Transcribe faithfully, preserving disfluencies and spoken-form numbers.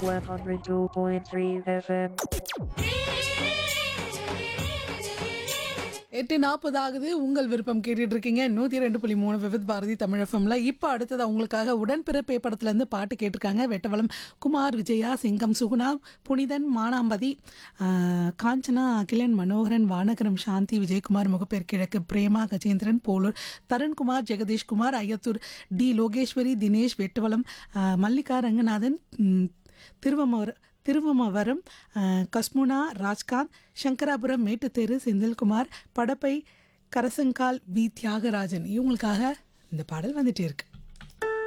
one oh two point three F M. எட்டு நாற்பது ஆகுது. உங்கள் விருப்பம் கேட்டுட்டு இருக்கீங்க. நூற்றி ரெண்டு புள்ளி மூணு விவித் பாரதி தமிழ் எஃப்எம்ல. இப்போ அடுத்தது அவங்களுக்காக உடன்பிறப்பே படத்துலேருந்து பாட்டு கேட்டிருக்காங்க. வெட்டவளம் குமார், விஜயா, சிங்கம், சுகுணா, புனிதன், மானாம்பதி, ஆஹ், காஞ்சனா, அகிலன், மனோகரன், வானகரம், சாந்தி, விஜயகுமார், முகப்பேர் கிழக்கு, பிரேமா, கஜேந்திரன், போலூர், தருண்குமார், ஜெகதீஷ்குமார், ஐயத்தூர், டி லோகேஸ்வரி, தினேஷ், வெட்டவளம், ஆஹ், மல்லிகா ரங்கநாதன், ம், திருவமவர் திருவமவரம், அஹ், கஸ்முனா, ராஜ்காந்த், சங்கராபுரம், மேட்டுத்தெரு, செந்தில்குமார், படப்பை, கரசங்கால், வி தியாகராஜன் இவங்களுக்காக இந்த பாடல் வந்துட்டே இருக்கு.